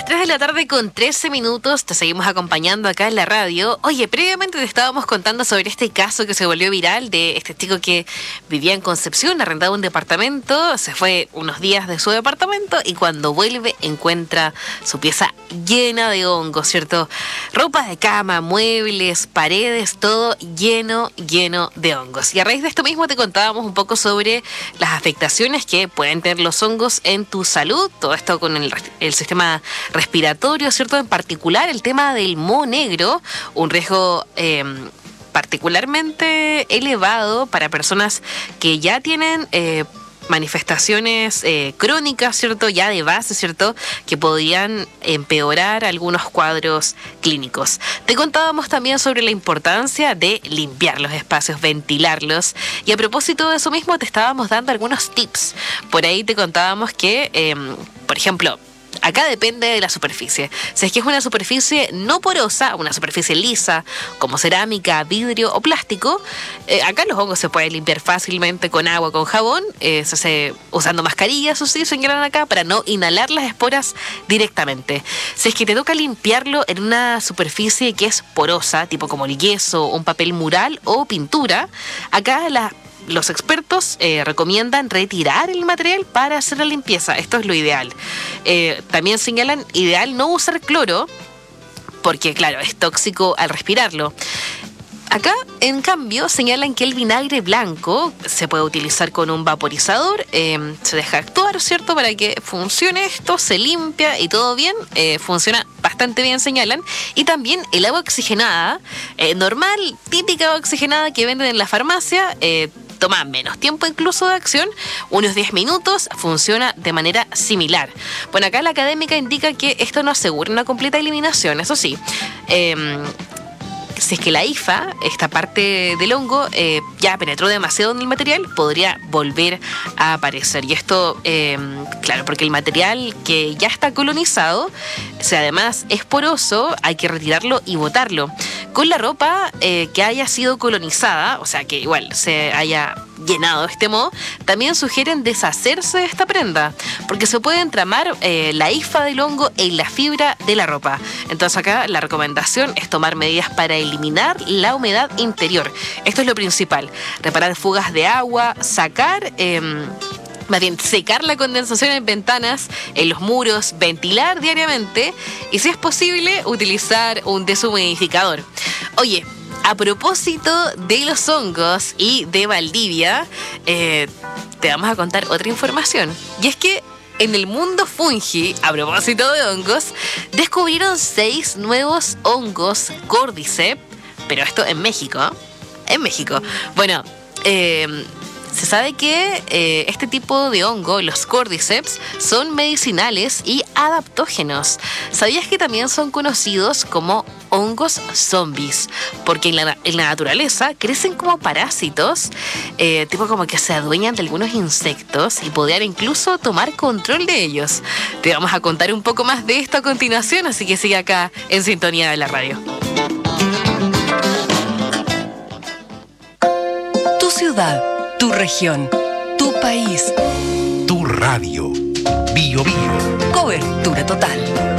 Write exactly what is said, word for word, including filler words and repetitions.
tres de la tarde con trece minutos, te seguimos acompañando acá en la radio. Oye, previamente te estábamos contando sobre este caso que se volvió viral de este chico que vivía en Concepción, arrendaba un departamento, se fue unos días de su departamento y cuando vuelve encuentra su pieza llena de hongos, ¿cierto? Ropa de cama, muebles, paredes, todo lleno, lleno de hongos. Y a raíz de esto mismo te contábamos un poco sobre las afectaciones que pueden tener los hongos en tu salud, todo esto con el, el sistema respiratorio, ¿cierto? En particular el tema del moho negro, un riesgo eh, particularmente elevado para personas que ya tienen eh, manifestaciones eh, crónicas, ¿cierto? Ya de base, ¿cierto? Que podrían empeorar algunos cuadros clínicos. Te contábamos también sobre la importancia de limpiar los espacios, ventilarlos. Y a propósito de eso mismo, te estábamos dando algunos tips. Por ahí te contábamos que, eh, por ejemplo, acá depende de la superficie. Si es que es una superficie no porosa, una superficie lisa, como cerámica, vidrio o plástico, eh, acá los hongos se pueden limpiar fácilmente con agua, con jabón, eh, se hace usando mascarillas, o sí, señalan acá, para no inhalar las esporas directamente. Si es que te toca limpiarlo en una superficie que es porosa, tipo como el yeso, un papel mural o pintura, acá la Los expertos eh, recomiendan retirar el material para hacer la limpieza. Esto es lo ideal. Eh, también señalan ideal no usar cloro porque, claro, es tóxico al respirarlo. Acá, en cambio, señalan que el vinagre blanco se puede utilizar con un vaporizador, eh, se deja actuar, ¿cierto? Para que funcione esto, se limpia y todo bien, eh, funciona bastante bien, señalan. Y también el agua oxigenada, eh, normal, típica agua oxigenada que venden en la farmacia, eh, toma menos tiempo incluso de acción, unos diez minutos, funciona de manera similar. Bueno, acá la académica indica que esto no asegura una completa eliminación, eso sí. Eh, si es que la hifa, esta parte del hongo, eh, ya penetró demasiado en el material, podría volver a aparecer. Y esto, eh, claro, porque el material que ya está colonizado, si además es poroso, hay que retirarlo y botarlo. Con la ropa eh, que haya sido colonizada, o sea, que igual se haya llenado de este moho, también sugieren deshacerse de esta prenda, porque se puede entramar eh, la hifa del hongo en la fibra de la ropa. Entonces acá la recomendación es tomar medidas para eliminar la humedad interior. Esto es lo principal. Reparar fugas de agua, sacar... Eh, Más bien, secar la condensación en ventanas, en los muros, ventilar diariamente y, si es posible, utilizar un deshumidificador. Oye, a propósito de los hongos y de Valdivia, eh, te vamos a contar otra información. Y es que en el mundo fungi, a propósito de hongos, descubrieron seis nuevos hongos Cordyceps, pero esto en México. En México. Bueno, eh... se sabe que eh, este tipo de hongo, los Cordyceps, son medicinales y adaptógenos. ¿Sabías que también son conocidos como hongos zombies? Porque en la, en la naturaleza crecen como parásitos, eh, tipo como que se adueñan de algunos insectos y podrían incluso tomar control de ellos. Te vamos a contar un poco más de esto a continuación, así que sigue acá en sintonía de la radio. Tu ciudad. Tu región, tu país, tu radio, Bio Bio. Cobertura total.